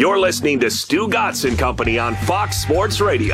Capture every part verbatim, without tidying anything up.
You're listening to Stu Gatz and Company on Fox Sports Radio.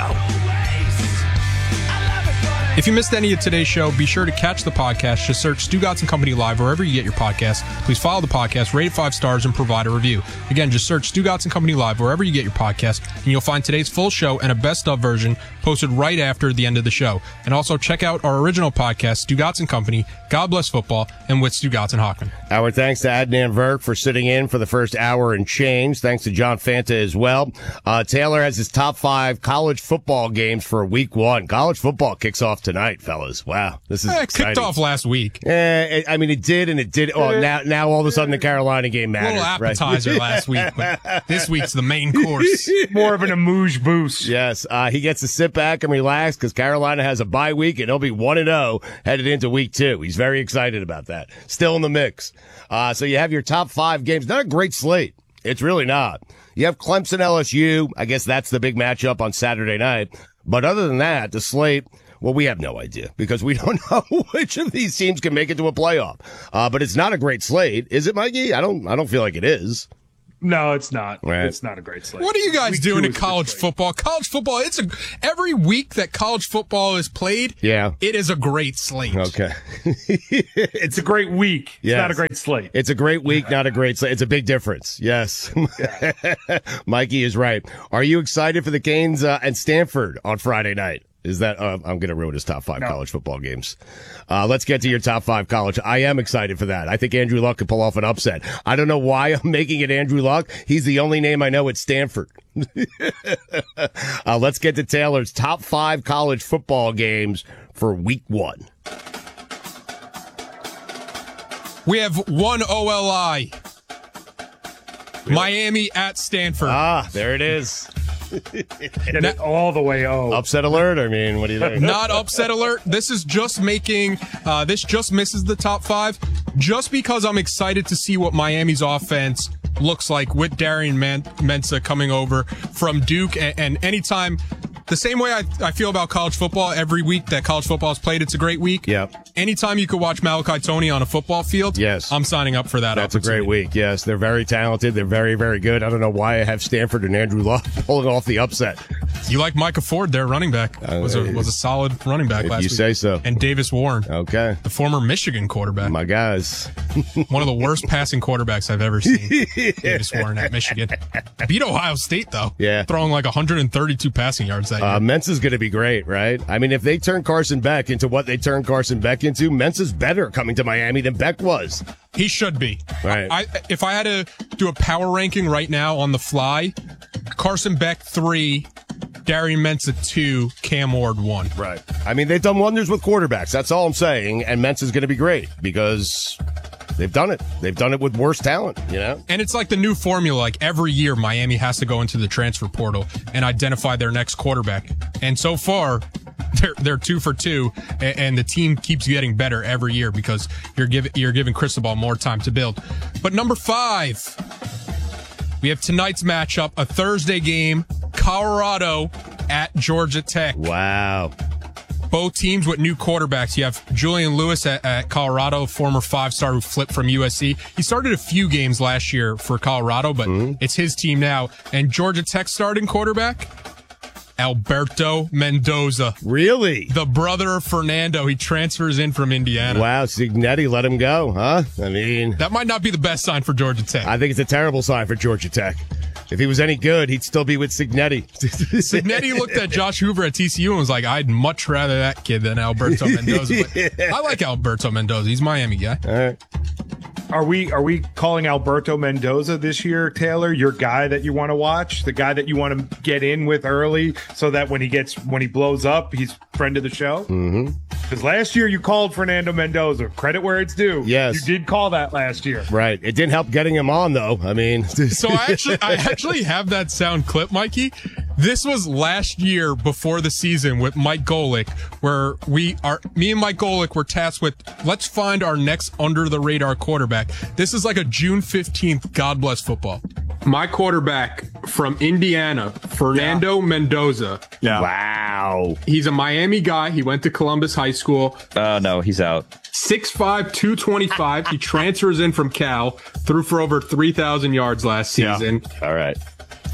If you missed any of today's show, be sure to catch the podcast. Just search Stu Gatz and Company Live wherever you get your podcasts. Please follow the podcast, rate it five stars, and provide a review. Again, just search Stu Gatz and Company Live wherever you get your podcasts, and you'll find today's full show and a best-of version posted right after the end of the show. And also check out our original podcast, Stu Gatz and Company, God Bless Football, and with Stu Gatz and Hockman. Our thanks to Adnan Virk for sitting in for the first hour and change. Thanks to John Fanta as well. Uh, Taylor has his top five college football games for week one. College football kicks off tonight, fellas. Wow, this is eh, exciting. Kicked off last week. Eh, I mean, it did, and it did. Oh, now, now all of a sudden the Carolina game matters. A little appetizer right? last week, but this week's the main course. More of an amuse boost. Yes, uh, he gets to sit back and relax because Carolina has a bye week, and he'll be one and zero headed into week two. He's very excited about that. Still in the mix. Uh, so you have your top five games. Not a great slate. It's really not. You have Clemson, L S U. I guess that's the big matchup on Saturday night. But other than that, the slate, well, we have no idea because we don't know which of these teams can make it to a playoff. Uh, but it's not a great slate, is it, Mikey? I don't. I don't feel like it is. No, it's not. Right. It's not a great slate. What are you guys Week doing two in is college football? College football, it's a every week that college football is played, Yeah. it is a great slate. Okay. It's a great week. It's Yes. not a great slate. It's a great week, not a great slate. It's a big difference. Yes. Mikey is right. Are you excited for the Canes uh, and Stanford on Friday night? Is that, uh, I'm going to ruin his top five No. college football games. Uh, let's get to your top five college. I am excited for that. I think Andrew Luck could pull off an upset. I don't know why I'm making it Andrew Luck. He's the only name I know at Stanford. uh, let's get to Taylor's top five college football games for week one. We have one O L I. Miami at Stanford. Ah, there it is. Get it all the way oh. Upset alert? I mean, what do you think? Not upset alert. This is just making, uh, this just misses the top five just because I'm excited to see what Miami's offense looks like with Darian Man- Mensah coming over from Duke. And, and anytime, the same way I, I feel about college football, every week that college football is played, it's a great week. Yep. Anytime you could watch Malachi Toney on a football field, yes, I'm signing up for that. That's a great week. Yes, they're very talented. They're very, very good. I don't know why I have Stanford and Andrew Luck pulling off the upset. You like Micah Ford, their running back. Uh, was a was a solid running back if last you week. say so. And Davis Warren. Okay. The former Michigan quarterback. My guys. One of the worst passing quarterbacks I've ever seen. Davis Warren at Michigan. Beat Ohio State, though. Yeah. Throwing like one hundred thirty-two passing yards that year. Uh, Mensah's going to be great, right? I mean, if they turn Carson Beck into what they turned Carson Beck into, Mensah's better coming to Miami than Beck was. He should be. Right. I, if I had to do a power ranking right now on the fly, Carson Beck three, Darian Mensah two, Cam Ward one. Right. I mean, they've done wonders with quarterbacks. That's all I'm saying. And Mensah's going to be great because they've done it. They've done it with worse talent, you know? And it's like the new formula. Like every year, Miami has to go into the transfer portal and identify their next quarterback. And so far, they're they're two for two, and, and the team keeps getting better every year because you're giving you're giving Cristobal more time to build. But number five, we have tonight's matchup, a Thursday game, Colorado at Georgia Tech. Wow. Both teams with new quarterbacks. You have Julian Lewis at, at Colorado, former five-star who flipped from U S C. He started a few games last year for Colorado, but mm-hmm. it's his team now. And Georgia Tech starting quarterback, Alberto Mendoza. Really? The brother of Fernando. He transfers in from Indiana. Wow, Cignetti let him go, huh? I mean... That might not be the best sign for Georgia Tech. I think it's a terrible sign for Georgia Tech. If he was any good, he'd still be with Cignetti. Cignetti looked at Josh Hoover at T C U and was like, I'd much rather that kid than Alberto Mendoza. But I like Alberto Mendoza. He's a Miami guy. All right. Are we are we calling Alberto Mendoza this year, Taylor, your guy that you want to watch, the guy that you want to get in with early, so that when he gets when he blows up, he's friend of the show? Mm-hmm. Because last year you called Fernando Mendoza. Credit where it's due. Yes, you did call that last year. Right. It didn't help getting him on, though. I mean, so I actually I actually have that sound clip, Mikey. This was last year before the season with Mike Golick, where we are, me and Mike Golick were tasked with, let's find our next under the radar quarterback. This is like a June fifteenth, God bless football. My quarterback from Indiana, Fernando yeah. Mendoza. Yeah. Wow. He's a Miami guy. He went to Columbus High School. Oh, uh, no, he's out. six five, two twenty-five. He transfers in from Cal, threw for over three thousand yards last season. Yeah. All right.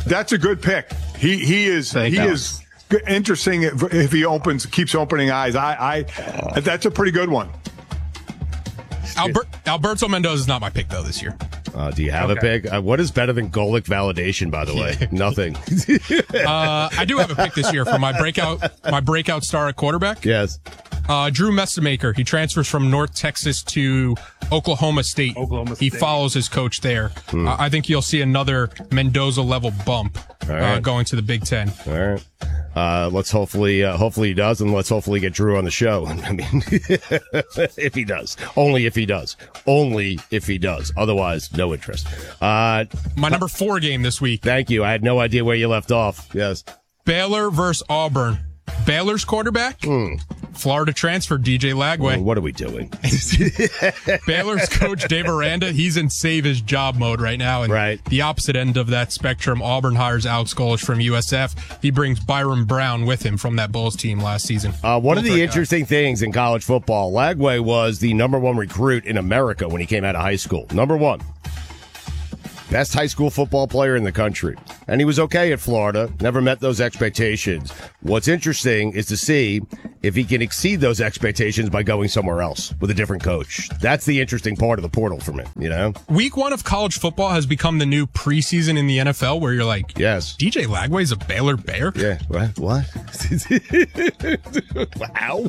That's a good pick. He he is Thank he you. is g- interesting if, if he opens keeps opening eyes. I I that's a pretty good one. Albert, Alberto Mendoza is not my pick, though, this year. Uh, do you have a Okay. pick? Uh, what is better than Golic validation, by the way? Nothing. Uh, I do have a pick this year for my breakout my breakout star at quarterback. Yes. Uh, Drew Messamaker. He transfers from North Texas to Oklahoma State. Oklahoma He State. follows his coach there. Uh, I think you'll see another Mendoza level bump uh, right. going to the Big Ten. All right. Uh, let's hopefully, uh, hopefully he does, and let's hopefully get Drew on the show. I mean, if he does, only if he does, only if he does. Otherwise, no interest. Uh, My number four game this week: thank you. I had no idea where you left off. Yes. Baylor versus Auburn. Baylor's quarterback, Florida transfer D J Lagway. What are we doing? Baylor's coach Dave Aranda, he's in save his job mode right now. And Right. the opposite end of that spectrum, Auburn hires Alex Golesh from U S F. He brings Byron Brown with him from that Bulls team last season. Uh, one of Both the are- interesting things in college football, Lagway was the number one recruit in America when he came out of high school. Number one. Best high school football player in the country. And he was okay at Florida, never met those expectations. What's interesting is to see if he can exceed those expectations by going somewhere else with a different coach. That's the interesting part of the portal for me, you know? Week one of college football has become the new preseason in the N F L where you're like, Yes. D J Lagway's a Baylor Bear? Yeah, what? What? Wow.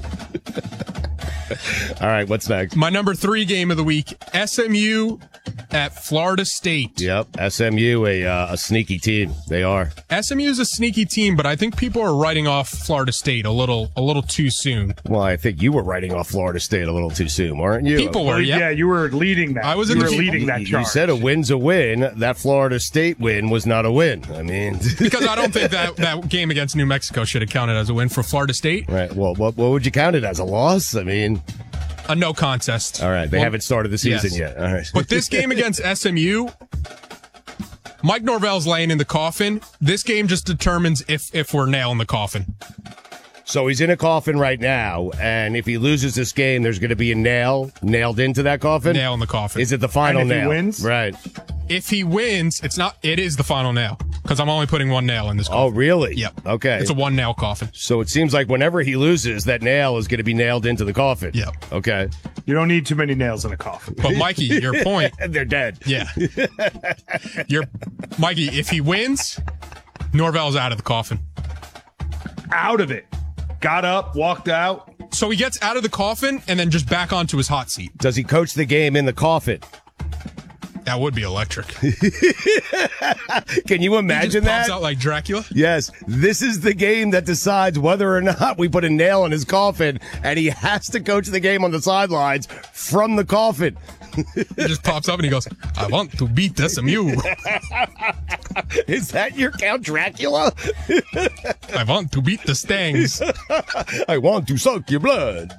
All right, what's next? My number three game of the week, S M U at Florida State. Yep, S M U, a, uh, a sneaky team. They are. S M U is a sneaky team, but I think people are writing off Florida State a little, a little too soon. Well, I think you were writing off Florida State a little too soon, weren't you? People were, yeah. yeah. you were leading that. I was you in were the- leading that You charge. said a win's a win. That Florida State win was not a win. I mean, Because I don't think that, that game against New Mexico should have counted as a win for Florida State. right. Well, what what would you count it as, a loss? I mean, A no contest. all right. They Well, haven't started the season yes. yet. All right. But this game against S M U, Mike Norvell's laying in the coffin. This game just determines if if we're nailing the coffin. So he's in a coffin right now, and if he loses this game, there's going to be a nail nailed into that coffin. Nail in the coffin. Is it the final And if he nail? wins? Right. If he wins, it's not. It is the final nail because I'm only putting one nail in this. Oh, Coffin. really? Yep. Okay. It's a one nail coffin. So it seems like whenever he loses, that nail is going to be nailed into the coffin. Yep. Okay. You don't need too many nails in a coffin. But Mikey, your point. And they're dead. Yeah. Your Mikey, if he wins, Norvell's out of the coffin. Out of it. Got up, walked out. So he gets out of the coffin and then just back onto his hot seat. Does he coach the game in the coffin? That would be electric. Can you He imagine just pops that? out like Dracula. Yes, this is the game that decides whether or not we put a nail in his coffin, and he has to coach the game on the sidelines from the coffin. He just pops up and he goes, I want to beat S M U. Is that your Count Dracula? I want to beat the Stangs. I want to suck your blood.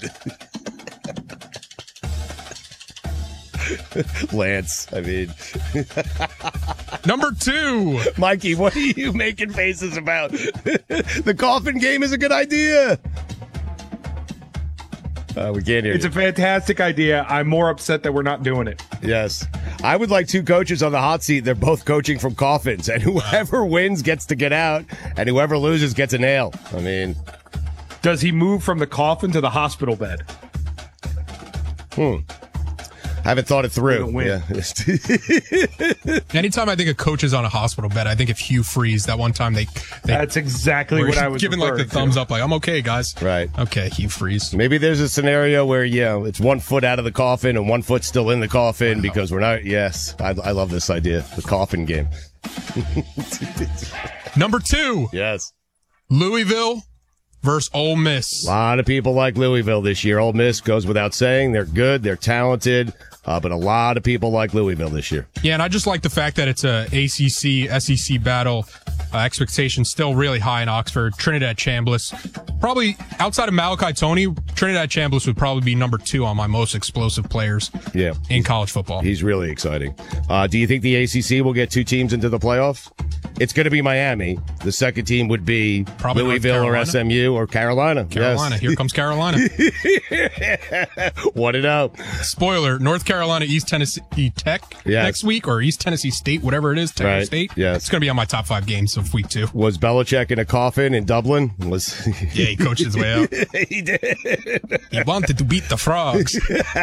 Lance, I mean, Number two. Mikey, what are you making faces about? The coffin game is a good idea. Uh, we can't hear It's you. a fantastic idea. I'm more upset that we're not doing it. Yes. I would like two coaches on the hot seat. They're both coaching from coffins, and whoever wins gets to get out, and whoever loses gets a nail. I mean, Does he move from the coffin to the hospital bed? I haven't thought it through. don't win. Yeah. Anytime I think a coach is on a hospital bed, I think of Hugh Freeze. That one time they, they That's exactly were what I was giving like the referring to. thumbs up, like, I'm okay, guys. Right. Okay, Hugh Freeze. Maybe there's a scenario where, you know, it's one foot out of the coffin and one foot still in the coffin because we're not. Yes. I, I love this idea. The coffin game. Number two, Yes. Louisville versus Ole Miss. A lot of people like Louisville this year. Ole Miss goes without saying. They're good. They're talented. Uh, but a lot of people like Louisville this year. Yeah, and I just like the fact that it's a A C C, S E C battle. Uh, expectations still really high in Oxford. Trinidad Chambliss, probably outside of Malachi Toney, Trinidad Chambliss would probably be number two on my most explosive players Yeah. in college football. He's really exciting. Uh, do you think the A C C will get two teams into the playoff? It's going to be Miami. The second team would be Probably North Louisville or Carolina. S M U or Carolina. Carolina. Yes. Here comes Carolina. one and oh. Spoiler, North Carolina, East Tennessee Tech Yes. next week, or East Tennessee State, whatever it is, Tech Right. State. Yes. It's going to be on my top five games of week two. Was Belichick in a coffin in Dublin? Was Yeah, he coached his way out. he did. He wanted to beat the Frogs.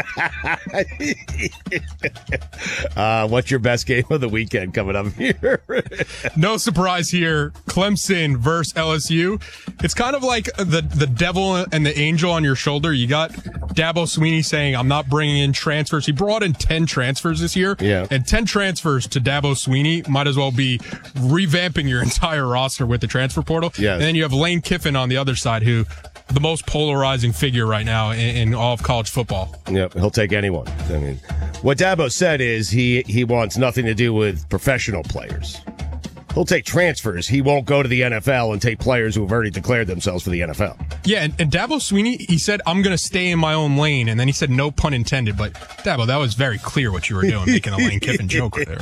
Uh, what's your best game of the weekend coming up here? No surprise here. Clemson versus L S U. It's kind of like the, the devil and the angel on your shoulder. You got Dabo Swinney saying, I'm not bringing in transfers. He brought in ten transfers this year. Yeah. And ten transfers to Dabo Swinney might as well be revamping your entire roster with the transfer portal. Yes. And then you have Lane Kiffin on the other side, who the most polarizing figure right now in, in all of college football. Yep, he'll take anyone. I mean, what Dabo said is he he wants nothing to do with professional players. He'll take transfers. He won't go to the N F L and take players who have already declared themselves for the N F L. Yeah, and, and Dabo Swinney, he said, I'm going to stay in my own lane. And then he said, no pun intended. But, Dabo, that was very clear what you were doing, making a Lane Kiffin joke with it,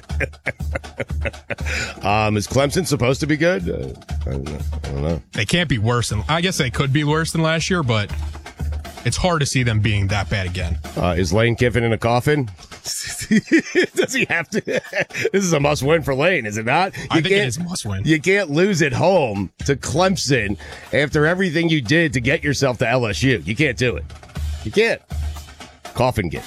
right? Um, is Clemson supposed to be good? Uh, I, don't know. I don't know. They can't be worse than, I guess they could be worse than last year, but it's hard to see them being that bad again. Uh, is Lane Kiffin in a coffin? Does he have to? This is a must-win for Lane, is it not? You I think it can't- is a must-win. You can't lose at home to Clemson after everything you did to get yourself to L S U. You can't do it. You can't. Coffin game.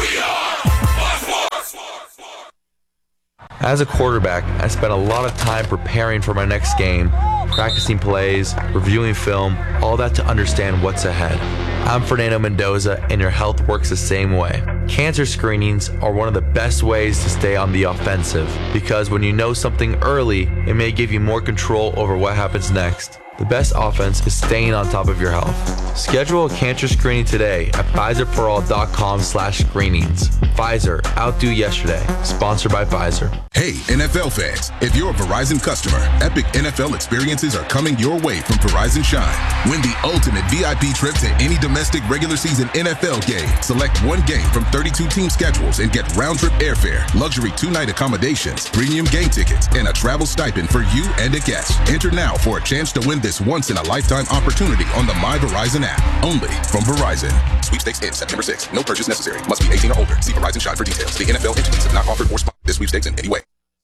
As a quarterback, I spent a lot of time preparing for my next game, practicing plays, reviewing film, all that to understand what's ahead. I'm Fernando Mendoza, and your health works the same way. Cancer screenings are one of the best ways to stay on the offensive, because when you know something early, it may give you more control over what happens next. The best offense is staying on top of your health. Schedule a cancer screening today at Pfizer For All dot com slash screenings. Pfizer, outdo yesterday. Sponsored by Pfizer. Hey, N F L fans, if you're a Verizon customer, epic N F L experiences are coming your way from Verizon Shine. Win the ultimate V I P trip to any domestic regular season N F L game. Select one game from thirty-two team schedules and get round-trip airfare, luxury two-night accommodations, premium game tickets, and a travel stipend for you and a guest. Enter now for a chance to win this once-in-a-lifetime opportunity on the My Verizon app. Only from Verizon. Sweepstakes ends September sixth. No purchase necessary. Must be eighteen or older. See Verizon Shine for details. The N F L entities have not offered or sponsored this sweepstakes in any way.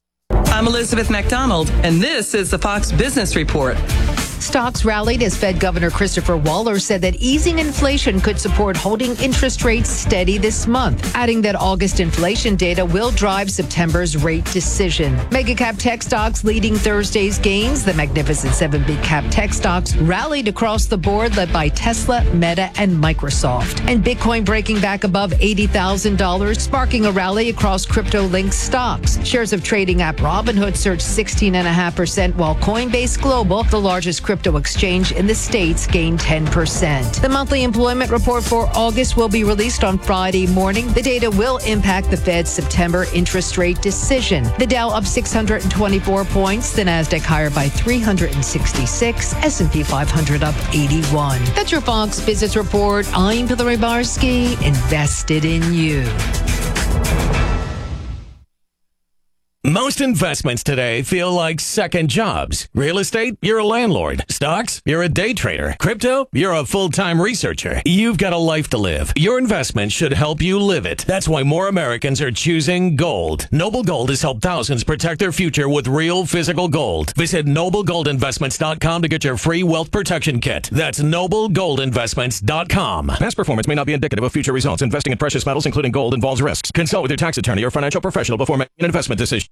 I'm Elizabeth McDonald, and this is the Fox Business Report. Stocks rallied as Fed Governor Christopher Waller said that easing inflation could support holding interest rates steady this month, adding that August inflation data will drive September's rate decision. Mega-cap tech stocks leading Thursday's gains. The Magnificent Seven big-cap tech stocks rallied across the board, led by Tesla, Meta, and Microsoft. And Bitcoin breaking back above eighty thousand dollars, sparking a rally across crypto-linked stocks. Shares of trading app Robinhood surged sixteen point five percent, while Coinbase Global, the largest crypto exchange in the States, gained ten percent. The monthly employment report for August will be released on Friday morning. The data will impact the Fed's September interest rate decision. The Dow up six hundred twenty-four points, the Nasdaq higher by three hundred sixty-six, S and P five hundred up eighty-one. That's your Fox Business Report. I'm Hillary Barsky, invested in you. Most investments today feel like second jobs. Real estate, you're a landlord. Stocks, you're a day trader. Crypto, you're a full-time researcher. You've got a life to live. Your investment should help you live it. That's why more Americans are choosing gold. Noble Gold has helped thousands protect their future with real physical gold. Visit noble gold investments dot com to get your free wealth protection kit. That's noble gold investments dot com. Past performance may not be indicative of future results. Investing in precious metals, including gold, involves risks. Consult with your tax attorney or financial professional before making an investment decision.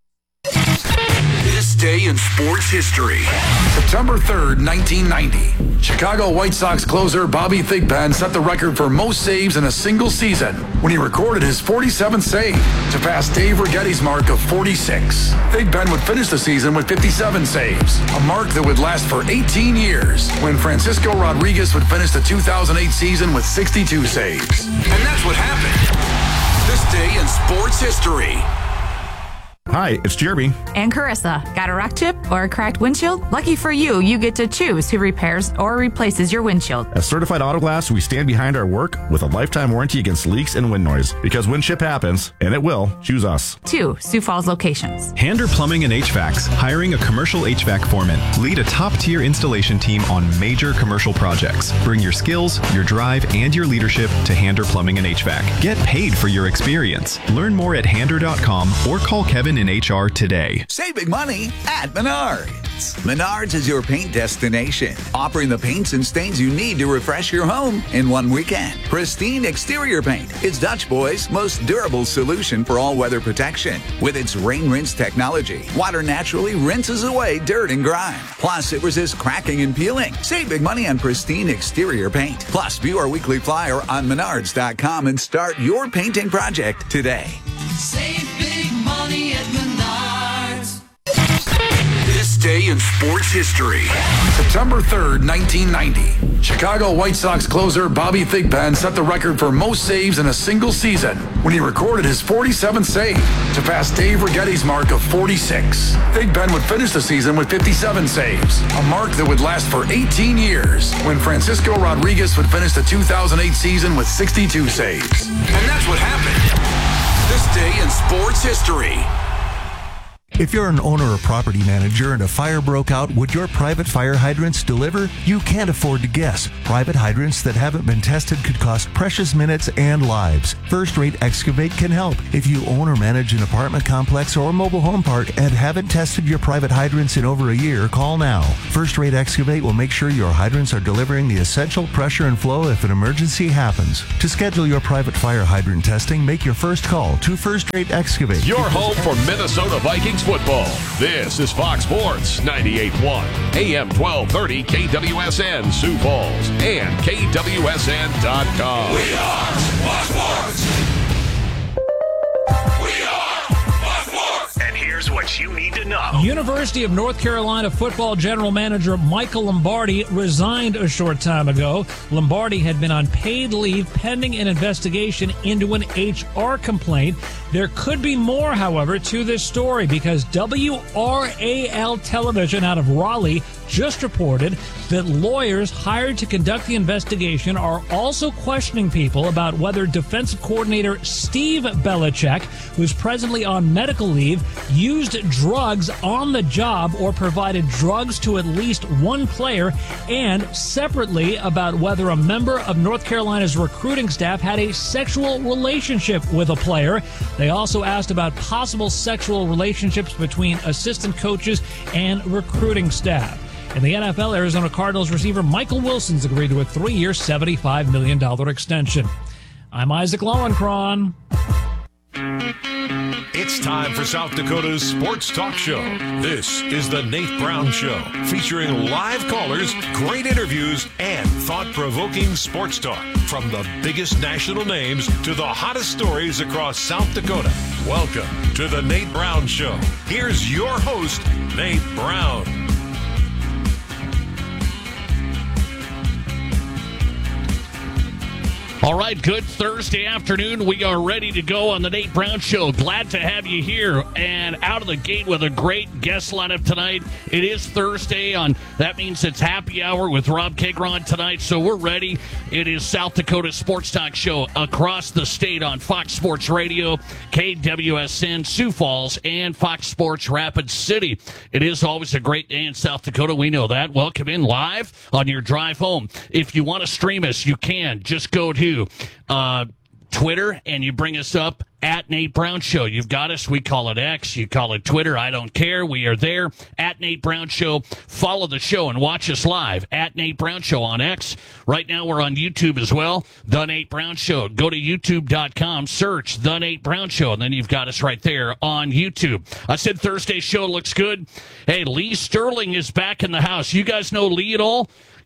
This day in sports history. September third, nineteen ninety. Chicago White Sox closer Bobby Thigpen set the record for most saves in a single season when he recorded his forty-seventh save to pass Dave Righetti's mark of forty-six. Thigpen would finish the season with fifty-seven saves, a mark that would last for eighteen years, when Francisco Rodriguez would finish the two thousand eight season with sixty-two saves. And that's what happened. This day in sports history. Hi, it's Jeremy. And Carissa. Got a rock chip or a cracked windshield? Lucky for you, you get to choose who repairs or replaces your windshield. At Certified Auto Glass, we stand behind our work with a lifetime warranty against leaks and wind noise. Because when ship happens, and it will, choose us. Two Sioux Falls locations. Hander Plumbing and H V A Cs, hiring a commercial H V A C foreman. Lead a top-tier installation team on major commercial projects. Bring your skills, your drive, and your leadership to Hander Plumbing and H V A C. Get paid for your experience. Learn more at hander dot com or call Kevin in H R today. Save big money at Menards. Menards is your paint destination, offering the paints and stains you need to refresh your home in one weekend. Pristine exterior paint is Dutch Boy's most durable solution for all weather protection. With its rain rinse technology, water naturally rinses away dirt and grime. Plus, it resists cracking and peeling. Save big money on pristine exterior paint. Plus, view our weekly flyer on menards dot com and start your painting project today. Save big money at Menards. This day in sports history. September third, nineteen ninety. Chicago White Sox closer Bobby Thigpen set the record for most saves in a single season when he recorded his forty-seventh save to pass Dave Righetti's mark of forty-six. Thigpen would finish the season with fifty-seven saves, a mark that would last for eighteen years, when Francisco Rodriguez would finish the two thousand eight season with sixty-two saves. And that's what happened. This day in sports history. If you're an owner or property manager and a fire broke out, would your private fire hydrants deliver? You can't afford to guess. Private hydrants that haven't been tested could cost precious minutes and lives. First Rate Excavate can help. If you own or manage an apartment complex or mobile home park and haven't tested your private hydrants in over a year, call now. First Rate Excavate will make sure your hydrants are delivering the essential pressure and flow if an emergency happens. To schedule your private fire hydrant testing, make your first call to First Rate Excavate. Your home for Minnesota Vikings football. This is Fox Sports ninety-eight point one, A M twelve thirty K W S N Sioux Falls and K W S N dot com. We are Fox Sports. We are Fox Sports. And here's what you need to know. University of North Carolina football general manager Michael Lombardi resigned a short time ago. Lombardi had been on paid leave pending an investigation into an H R complaint. There could be more, however, to this story because W R A L television out of Raleigh just reported that lawyers hired to conduct the investigation are also questioning people about whether defensive coordinator Steve Belichick, who's presently on medical leave, used drugs on the job or provided drugs to at least one player, and separately about whether a member of North Carolina's recruiting staff had a sexual relationship with a player. They also asked about possible sexual relationships between assistant coaches and recruiting staff. In the N F L, Arizona Cardinals receiver Michael Wilson's agreed to a three-year, seventy-five million dollars extension. I'm Isaac Lowenkron. It's time for South Dakota's Sports Talk Show. This is the Nate Brown Show, featuring live callers, great interviews, and thought-provoking sports talk. From the biggest national names to the hottest stories across South Dakota. Welcome to the Nate Brown Show. Here's your host, Nate Brown. All right, good Thursday afternoon. We are ready to go on the Nate Brown Show. Glad to have you here and out of the gate with a great guest lineup tonight. It is Thursday. On that means it's happy hour with Rob Kegron tonight, so we're ready. It is South Dakota Sports Talk Show across the state on Fox Sports Radio, K W S N Sioux Falls, and Fox Sports Rapid City. It is always a great day in South Dakota. We know that. Welcome in live on your drive home. If you want to stream us, you can. Just go to Uh, Twitter, and you bring us up at Nate Brown Show. You've got us. We call it X. You call it Twitter. I don't care. We are there at Nate Brown Show. Follow the show and watch us live at Nate Brown Show on X. Right now we're on YouTube as well. The Nate Brown Show. Go to YouTube dot com, search The Nate Brown Show, and then you've got us right there on YouTube. I said Thursday's show looks good. Hey, Lee Sterling is back in the house. You guys know Lee at all?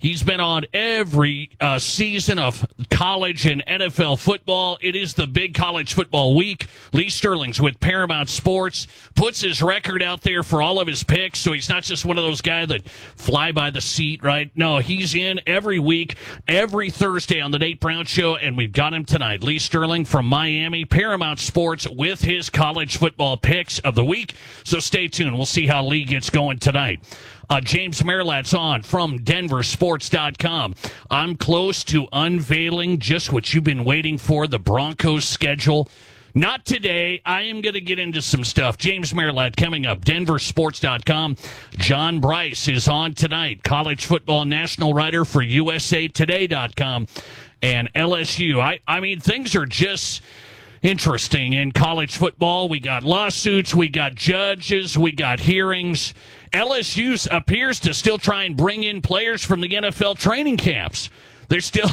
He's been on every uh, season of college and N F L football. It is the big college football week. Lee Sterling's with Paramount Sports, puts his record out there for all of his picks, so he's not just one of those guys that fly by the seat, right? No, he's in every week, every Thursday on the Nate Brown Show, and we've got him tonight. Lee Sterling from Miami, Paramount Sports, with his college football picks of the week. So stay tuned. We'll see how Lee gets going tonight. Uh, James Merlat's on from Denver Sports dot com. I'm close to unveiling just what you've been waiting for, the Broncos schedule. Not today. I am going to get into some stuff. James Merlat coming up, Denver Sports dot com. John Bryce is on tonight, college football national writer for U S A Today dot com and L S U. I, I mean, things are just interesting in college football. We got lawsuits, we got judges, we got hearings. L S U appears to still try and bring in players from the N F L training camps. They're still,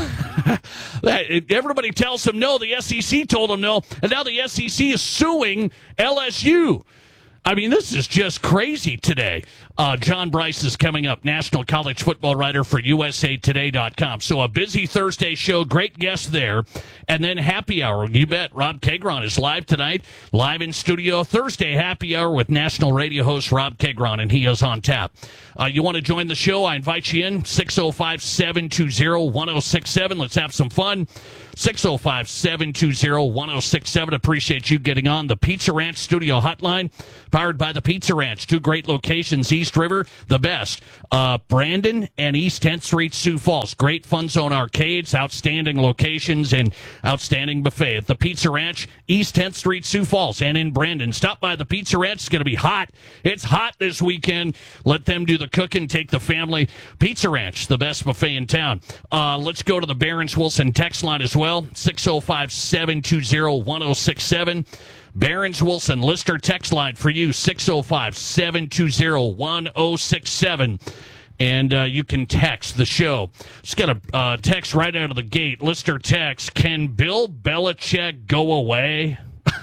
everybody tells them no, the S E C told them no, and now the S E C is suing L S U. I mean, this is just crazy today. Uh, John Bryce is coming up, national college football writer for U S A Today dot com. So a busy Thursday show, great guest there. And then happy hour, you bet. Rob Kegron is live tonight, live in studio. Thursday happy hour with national radio host Rob Kegron, and he is on tap. Uh, you want to join the show? I invite you in, six oh five, seven two zero, one oh six seven. Let's have some fun. six oh five, seven two zero, one oh six seven. Appreciate you getting on the Pizza Ranch studio hotline, powered by the Pizza Ranch. Two great locations, East River, the best. Uh, Brandon and East tenth Street, Sioux Falls. Great Fun Zone arcades, outstanding locations, and outstanding buffet at the Pizza Ranch, East tenth Street, Sioux Falls, and in Brandon. Stop by the Pizza Ranch. It's going to be hot. It's hot this weekend. Let them do the cooking. Take the family. Pizza Ranch, the best buffet in town. Uh, let's go to the Barron's Wilson text line as well. six oh five, seven two zero, one oh six seven. Barron's Wilson Lister text line for you, six oh five, seven two zero, one oh six seven. And uh, you can text the show. Just got a uh, text right out of the gate. Lister text, can Bill Belichick go away?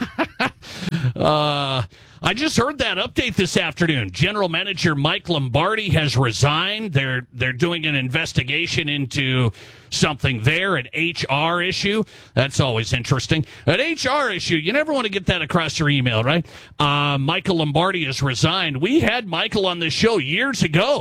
uh, I just heard that update this afternoon. General Manager Mike Lombardi has resigned. They're they're doing an investigation into something there, an H R issue. That's always interesting. An H R issue, you never want to get that across your email, right? Uh, Michael Lombardi has resigned. We had Michael on this show years ago.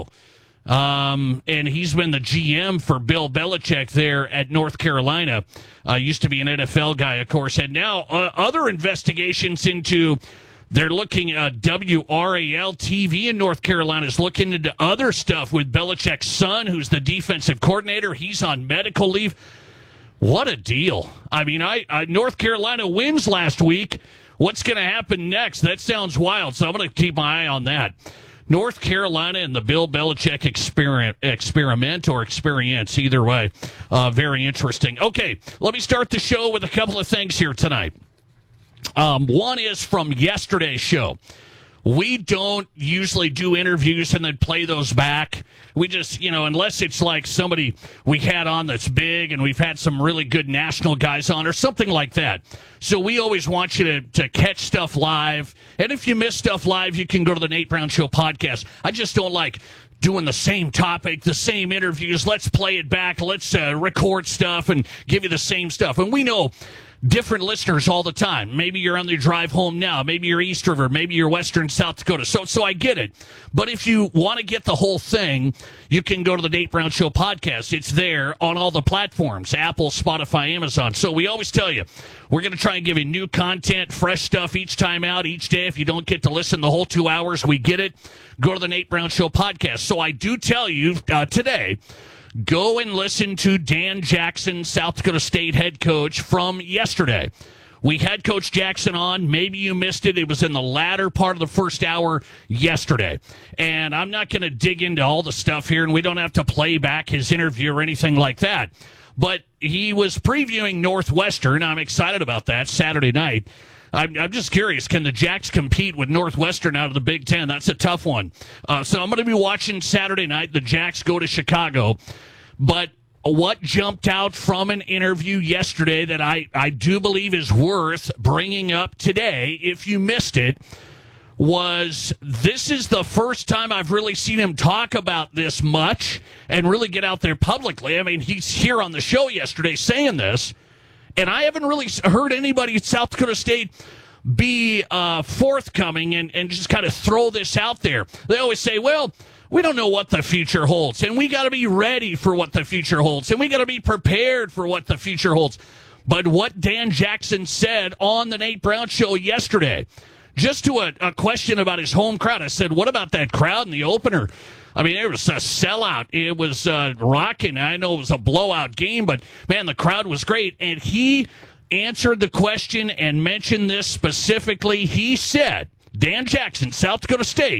Um, and he's been the G M for Bill Belichick there at North Carolina. Uh, used to be an N F L guy, of course. And now uh, other investigations into, they're looking at W R A L T V in North Carolina is looking into other stuff with Belichick's son, who's the defensive coordinator. He's on medical leave. What a deal. I mean, I, I North Carolina wins last week. What's going to happen next? That sounds wild, so I'm going to keep my eye on that. North Carolina and the Bill Belichick experiment, experiment or experience, either way. Uh, very interesting. Okay, let me start the show with a couple of things here tonight. Um, one is from yesterday's show. We don't usually do interviews and then play those back. We just, you know, unless it's like somebody we had on that's big and we've had some really good national guys on or something like that. So we always want you to, to catch stuff live. And if you miss stuff live, you can go to the Nate Brown Show podcast. I just don't like doing the same topic, the same interviews. Let's play it back. Let's uh, record stuff and give you the same stuff. And we know different listeners all the time. Maybe you're on your drive home now. Maybe you're East River. Maybe you're Western South Dakota. So, so I get it. But if you want to get the whole thing, you can go to the Nate Brown Show podcast. It's there on all the platforms, Apple, Spotify, Amazon. So we always tell you, we're going to try and give you new content, fresh stuff each time out, each day. If you don't get to listen the whole two hours, we get it. Go to the Nate Brown Show podcast. So I do tell you uh, today, go and listen to Dan Jackson, South Dakota State head coach from yesterday. We had Coach Jackson on. Maybe you missed it. It was in the latter part of the first hour yesterday. And I'm not going to dig into all the stuff here, and we don't have to play back his interview or anything like that. But he was previewing Northwestern. I'm excited about that Saturday night. I'm, I'm just curious, can the Jacks compete with Northwestern out of the Big Ten? That's a tough one. Uh, so I'm going to be watching Saturday night. The Jacks go to Chicago. But what jumped out from an interview yesterday that I, I do believe is worth bringing up today, if you missed it, was this is the first time I've really seen him talk about this much and really get out there publicly. I mean, he's here on the show yesterday saying this, and I haven't really heard anybody at South Dakota State be uh, forthcoming and, and just kind of throw this out there. They always say, well, we don't know what the future holds, and we got to be ready for what the future holds, and we got to be prepared for what the future holds. But what Dan Jackson said on the Nate Brown Show yesterday, just to a, a question about his home crowd, I said, what about that crowd in the opener? I mean, it was a sellout. It was uh, rocking. I know it was a blowout game, but, man, the crowd was great. And he answered the question and mentioned this specifically. He said, Dan Jackson, South Dakota State,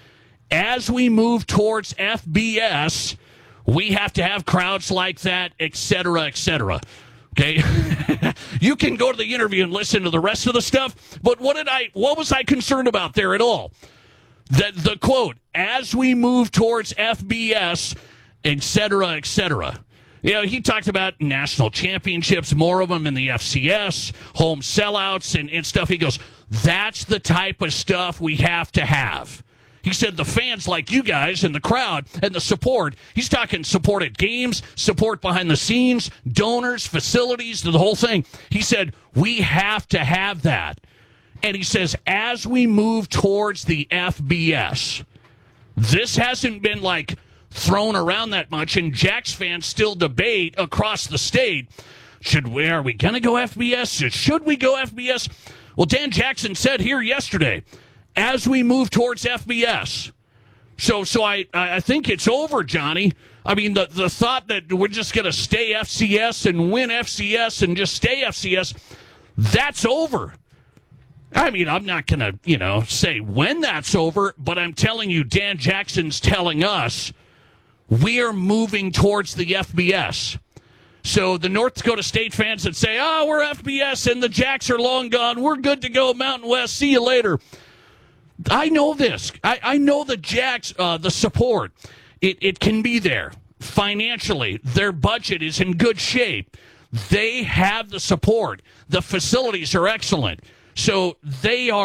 as we move towards F B S, we have to have crowds like that, et cetera, et cetera. Okay, you can go to the interview and listen to the rest of the stuff. But what did I? What was I concerned about there at all? That the quote, as we move towards F B S, et cetera, et cetera. You know, he talked about national championships, more of them in the F C S, home sellouts, and, and stuff. He goes, that's the type of stuff we have to have. He said the fans like you guys and the crowd and the support, he's talking support at games, support behind the scenes, donors, facilities, the whole thing. He said, we have to have that. And he says, as we move towards the F B S, this hasn't been like thrown around that much, and Jacks fans still debate across the state, should we, are we going to go F B S? Should we go F B S? Well, Dan Jackson said here yesterday, as we move towards F B S. So so I, I think it's over, Johnny. I mean, the, the thought that we're just going to stay F C S and win F C S and just stay F C S, that's over. I mean, I'm not going to, you know, say when that's over, but I'm telling you, Dan Jackson's telling us we are moving towards the F B S. So the North Dakota State fans that say, oh, we're F B S and the Jacks are long gone, we're good to go, Mountain West, see you later. I know this. I, I know the Jacks, uh, the support, it, it can be there. Financially, their budget is in good shape. They have the support. The facilities are excellent. So they are